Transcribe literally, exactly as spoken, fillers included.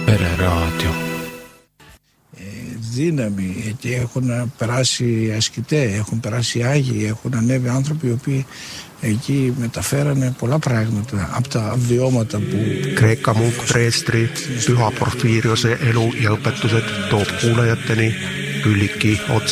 Pereraadio. Δύναμη, γιατί έχουν περάσει ασκητές, έχουν περάσει άγιοι, έχουν ανέβει άνθρωποι οι οποίοι εκεί μεταφέρανε πολλά πράγματα από τα βιώματα που... Kreikka munkpreestri Pyha Porfiriose elu ja õpetused toob kuulajateni Küllikki Ots